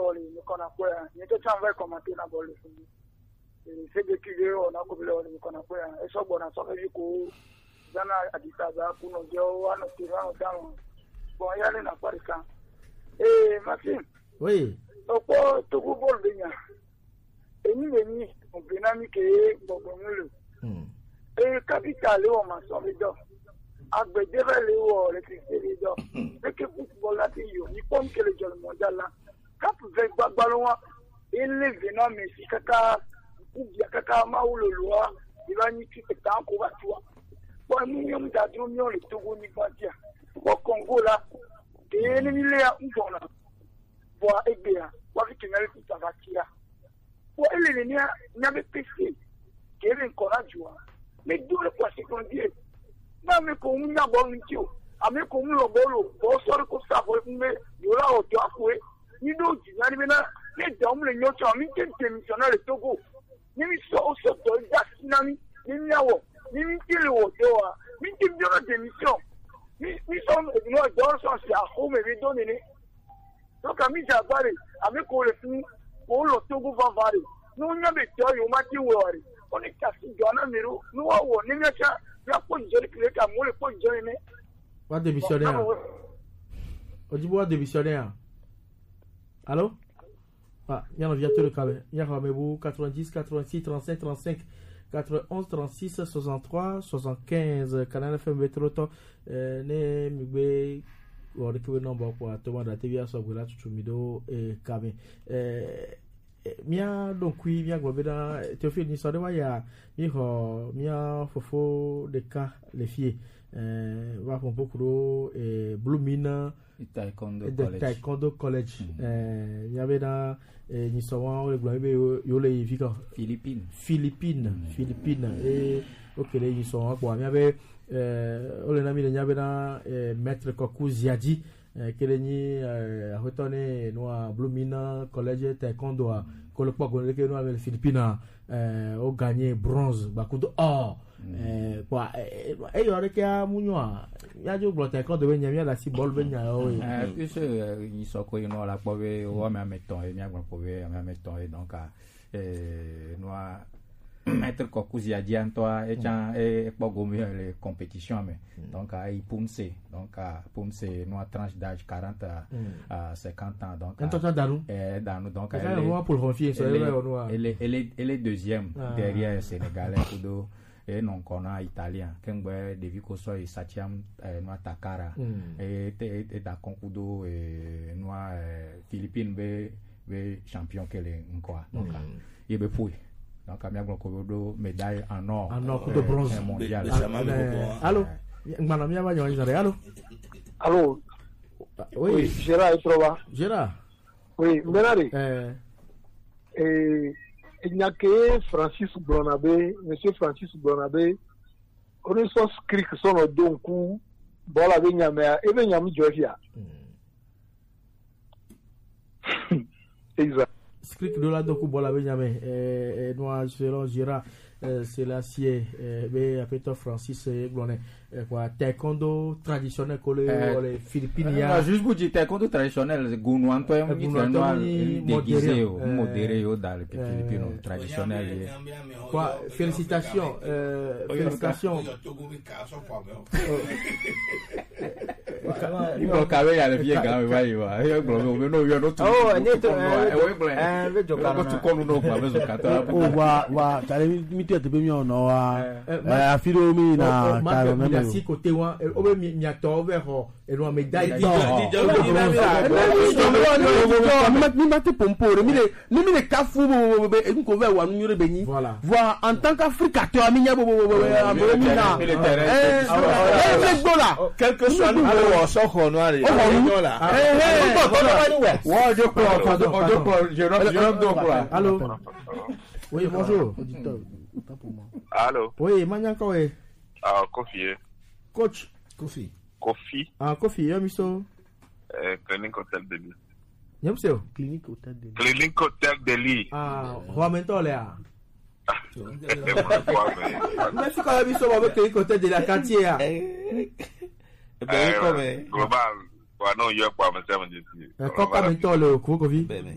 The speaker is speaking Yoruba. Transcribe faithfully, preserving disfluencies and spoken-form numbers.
oli nikona kwa nito chamva commenter na bol fini c'est de qui on a comme le nikona kwa eso bona so ke ko zana aditaza kuno jo wana tirano tano bon yale na parika eh Maxime oui opo to ko bol binya eni ni on benami ke bobomulo hmm eh capital o ma so bido agbedere le wo le kristiani do e ke football la ti yo ni pom ke le jol mondial la cap ve gbagbalo wa ile vena Messi kaka kubia kaka maulo loa ibani ti ta ko ba tuwa bo ni nyom da drum yo le togo ni batia bo Congo la ke ni le ya ngona bo ebea bo fikinali ti tavakia bo ile ni nya be pesi ke ren korajua mais d'où le quoi c'est qu'on dit mais ko nya bo ntio ame ko mu lo bolo bo sori ko sa bo me yo la o jo afwe ni do ji na ni na le do mu le nyo cha mi te missionnaire Togo ni mi so so do ja sinami ni nyawo ni mi ti le wo do a mi ti bi na démission mi mi so no do so si a ho me do ni ni donc ami ja bare ame ko le fun ko lo Togo va vare no nya be to yo ma ti wo re on est kasi jona miru no wo ni nya cha ya ko jori kile ka mo le ko jori ne wa démissionnaire ojibo wa démissionnaire allô ah yana via tout le câble yana mebu quatre-vingt-dix quatre-vingt-six trente-cinq trente-cinq quatre-vingt-onze trente-six soixante-trois soixante-quinze canal F M betroto ne migbe o de que number pour Thomas da T V so bula tutumido e kame eh mia donc oui mia gobeda Théophile ni so de wa ya mi ho mia fofo de ka les filles euh va pour beaucoup et Blumina Taekwondo College Taekwondo College euh il y avait dans ni so wa le globe yo le fika Philippines Philippines Philippines et OK les ni so wa quoi il y avait euh on le nami il y avait dans maître Kokou Ziadi kele ni retourné no Blumina College Taekwondo ko le pas gonle ke no avec les Philippines euh au gagné bronze bakudo or eh kwa e yo re ke amunyo ya jo glo Taekwondo be nya la si ball be nya o eh puis ils sont ko no la po be o ma meton e nya glo po be ma meton e donc eh no maître Kokuzi a dit en toi et tiens et pas gomme les compétitions mais donc à Ipumse donc à Pumse nous tranche d'âge quarante à cinquante ans donc et dans nous donc elle est pour confier elle est elle est elle est deuxième derrière sénégalais Kudo et non qu'on a italien kengbe devi ko so Satiam no Takara et et da Konkudo et no Philippines be be champion qu'elle quoi donc il be fouille donc amia ko médaille en or en or de bronze mondial. Allô ngana mia ba nyonya zare allô allô oui Gérard Etrova Gérard oui menari eh eh il n'y a que Francis Blonabe monsieur Francis Blonabe on est so script so no donku bola be nyame e be nyame Georgia exact script de la doku bola benyame eh noa selon Gérard c'est l'acier be apeto Francis Gloné quoi taekwondo traditionnel que les Philippines ya juste pour dire taekwondo traditionnel gounou antoine déguisé modéré dans les Philippines traditionnel quoi félicitations félicitations il kawe ya le vieux gars vai va yo glo no yo no tu oh neto eh ve jokana tu kono no kwa bezo kata o wa wa tare mi te te be mi ono wa afiro mi na ka me me si côté wa o be mi ato ve ho e no médaille di mi ma te pompore mi le mi le kafu be e ko ve wa nu yore be ni voilà en tant qu'africateur mi nya bo bo bo mi na eh eh gola quelque soit alors so ko no ari là wa je crois je crois je je donc là allô oui bonjour allô oui manyako e ah Kofi coach Kofi Kofi ah Kofi yamiso euh clinique hôtel de Lille yamso clinique hôtel de Lille clinique hôtel de Lille ah Romentole ah mais c'est quand même ça avec clinique hôtel de la quartier ah global wa no yo kwa msema jinsi kwa Mentole ko Kofi